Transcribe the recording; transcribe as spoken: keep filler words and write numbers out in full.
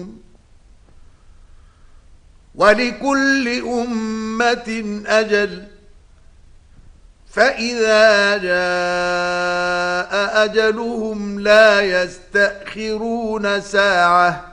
ولكل أمة أجل فإذا جاء أجلهم لا يستأخرون ساعة